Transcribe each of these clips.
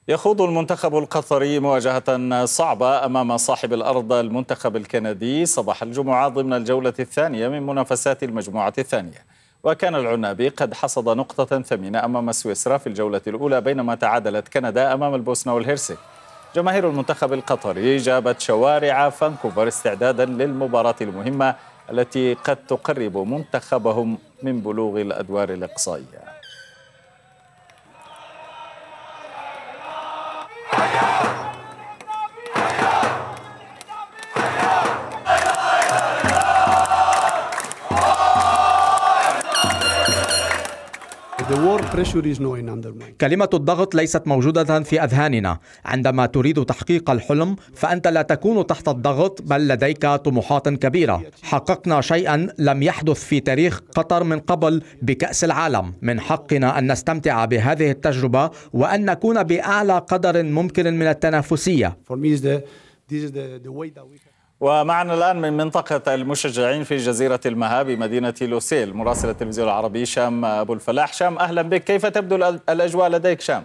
يخوض المنتخب القطري مواجهة صعبة أمام صاحب الأرض المنتخب الكندي صباح الجمعة ضمن الجولة الثانية من منافسات المجموعة الثانية. وكان العنابي قد حصد نقطة ثمينة أمام سويسرا في الجولة الأولى، بينما تعادلت كندا أمام البوسنة والهرسك. جماهير المنتخب القطري جابت شوارع فانكوفر استعدادا للمباراة المهمة التي قد تقرب منتخبهم من بلوغ الأدوار الإقصائية. كلمة الضغط ليست موجودة في أذهاننا. عندما تريد تحقيق الحلم فأنت لا تكون تحت الضغط، بل لديك طموحات كبيرة. حققنا شيئا لم يحدث في تاريخ قطر من قبل بكأس العالم. من حقنا أن نستمتع بهذه التجربة وأن نكون بأعلى قدر ممكن من التنافسية. ومعنا الآن من منطقة المشجعين في جزيرة المها بمدينة لوسيل مراسل التلفزيون العربي شام أبو الفلاح. شام، أهلا بك. كيف تبدو الأجواء لديك شام؟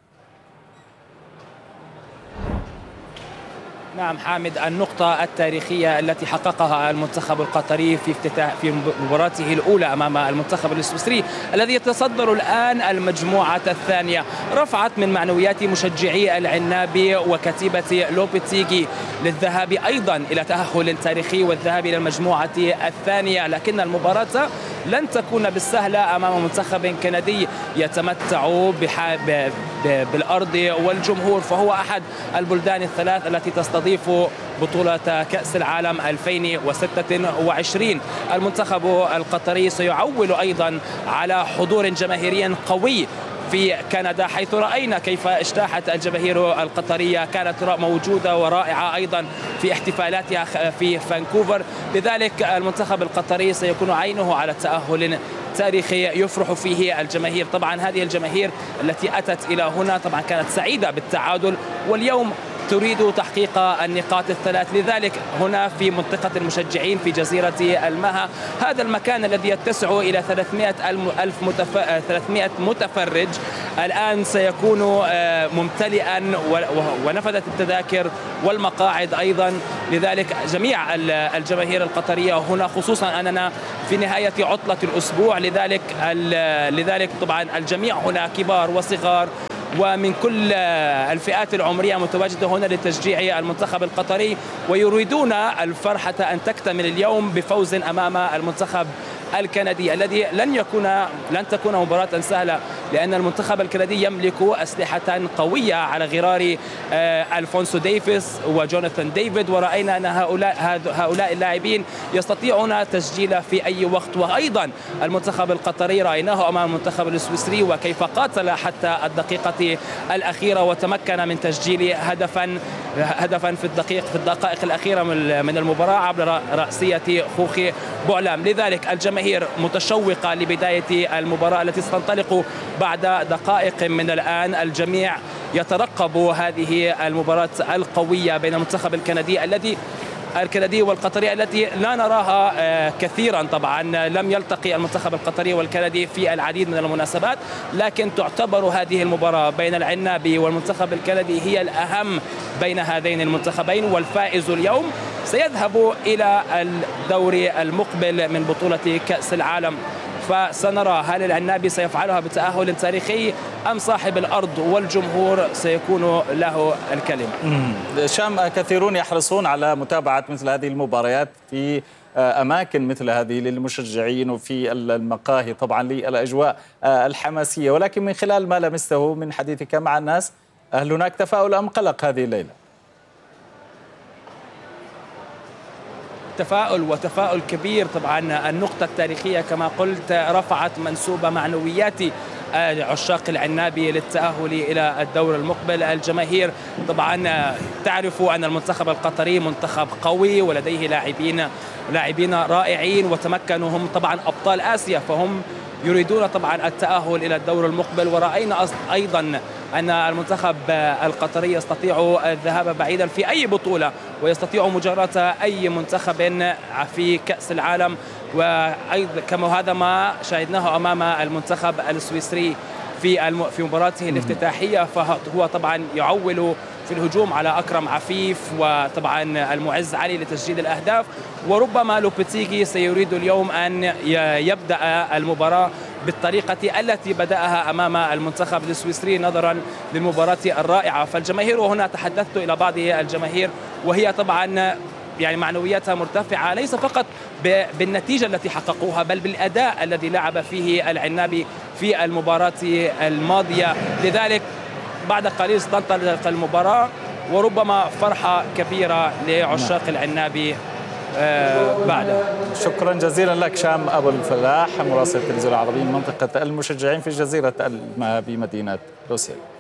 نعم حامد، النقطة التاريخية التي حققها المنتخب القطري في مباراته الأولى أمام المنتخب السويسري الذي يتصدر الآن المجموعة الثانية رفعت من معنويات مشجعي العنابي وكتيبة لوبيتيغي للذهاب أيضا إلى تأهل تاريخي والذهاب إلى المجموعة الثانية. لكن المباراة لن تكون بالسهلة أمام منتخب كندي يتمتع بالأرض والجمهور، فهو أحد البلدان الثلاث التي تستضيف بطولة كأس العالم 2026. المنتخب القطري سيعول أيضا على حضور جماهيري قوي في كندا، حيث رأينا كيف اجتاحت الجماهير القطرية، كانت موجودة ورائعة أيضا في احتفالاتها في فانكوفر. لذلك المنتخب القطري سيكون عينه على تأهل تاريخي يفرح فيه الجماهير. طبعا هذه الجماهير التي أتت إلى هنا طبعا كانت سعيدة بالتعادل، واليوم تريد تحقيق النقاط الثلاث. لذلك هنا في منطقة المشجعين في جزيرة المها، هذا المكان الذي يتسع إلى 300 متفرج الآن سيكون ممتلئا، ونفذت التذاكر والمقاعد أيضا. لذلك جميع الجماهير القطرية هنا، خصوصا أننا في نهاية عطلة الأسبوع، لذلك طبعا الجميع هنا كبار وصغار ومن كل الفئات العمرية متواجدة هنا لتشجيع المنتخب القطري، ويريدون الفرحة أن تكتمل اليوم بفوز أمام المنتخب الكندي الذي لن تكون مباراة سهلة، لأن المنتخب الكندي يملك أسلحة قوية على غرار ألفونسو ديفيس وجوناثان ديفيد، ورأينا أن هؤلاء اللاعبين يستطيعون تسجيل في أي وقت. وأيضا المنتخب القطري رأيناه أمام المنتخب السويسري وكيف قاتل حتى الدقيقة الأخيرة وتمكن من تسجيل هدفا في الدقائق الأخيرة من المباراة عبر رأسية خوخي بوعلام. لذلك الجماهير متشوقة لبداية المباراة التي ستنطلق بعد دقائق من الآن. الجميع يترقب هذه المباراة القوية بين المنتخب الكندي والقطري التي لا نراها كثيرا. طبعا لم يلتقي المنتخب القطري والكندي في العديد من المناسبات، لكن تعتبر هذه المباراة بين العنابي والمنتخب الكندي هي الأهم بين هذين المنتخبين، والفائز اليوم سيذهب إلى الدور المقبل من بطولة كأس العالم. فسنرى هل العنابي سيفعلها بتأهل تاريخي أم صاحب الأرض والجمهور سيكون له الكلمة. شام، كثيرون يحرصون على متابعة مثل هذه المباريات في أماكن مثل هذه للمشجعين وفي المقاهي طبعا للأجواء الحماسية، ولكن من خلال ما لمسته من حديثك مع الناس، هل هناك تفاؤل أم قلق هذه الليلة؟ تفاؤل كبير. طبعا النقطة التاريخية كما قلت رفعت منسوب معنويات عشاق العنابي للتأهل إلى الدور المقبل. الجماهير طبعا تعرف أن المنتخب القطري منتخب قوي ولديه لاعبين رائعين، وتمكنوا هم طبعا أبطال آسيا، فهم يريدون طبعا التأهل إلى الدور المقبل. ورأينا أيضا أن المنتخب القطري يستطيع الذهاب بعيدا في أي بطولة، ويستطيع مجاراة أي منتخب في كأس العالم، وأيضا كما هذا ما شاهدناه أمام المنتخب السويسري في مباراته الافتتاحية، فهو طبعا يعول في الهجوم على أكرم عفيف وطبعا المعز علي لتسجيل الأهداف، وربما لوبيتيغي سيريد اليوم أن يبدأ المباراة بالطريقة التي بدأها أمام المنتخب السويسري نظرا للمباراة الرائعة. فالجماهير، وهنا تحدثت إلى بعض الجماهير وهي طبعا يعني معنوياتها مرتفعة ليس فقط بالنتيجة التي حققوها بل بالأداء الذي لعب فيه العنابي في المباراة الماضية. لذلك بعد قليل ستنطلق المباراة وربما فرحة كبيرة لعشاق العنابي بعد. شكرا جزيلا لك شام أبو الفلاح، مراسل التلفزيون العربي من منطقة المشجعين في جزيرة ألما بمدينة روسيا.